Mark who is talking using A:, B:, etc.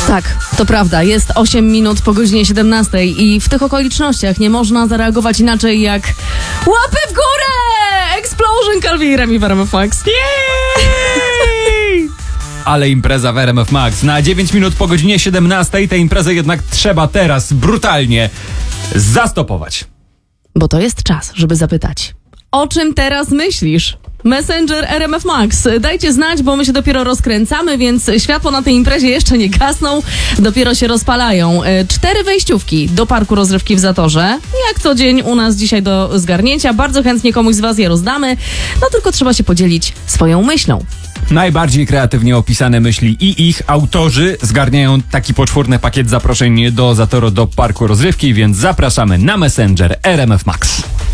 A: Tak, to prawda. Jest 8 minut po godzinie 17 i w tych okolicznościach nie można zareagować inaczej jak łapy w górę! Explosion Calvin i Remi w RMF Max.
B: Ale impreza w RMF Max. Na 9 minut po godzinie 17 tę imprezę jednak trzeba teraz brutalnie zastopować.
A: Bo to jest czas, żeby zapytać. O czym teraz myślisz? Messenger RMF Max. Dajcie znać, bo my się dopiero rozkręcamy, więc światło na tej imprezie jeszcze nie gasną, dopiero się rozpalają. 4 wejściówki do parku rozrywki w Zatorze. Jak co dzień u nas dzisiaj do zgarnięcia. Bardzo chętnie komuś z was je rozdamy. No tylko trzeba się podzielić swoją myślą.
B: Najbardziej kreatywnie opisane myśli i ich autorzy zgarniają taki poczwórny pakiet zaproszeń do Zatoru do parku rozrywki, więc zapraszamy na Messenger RMF Max.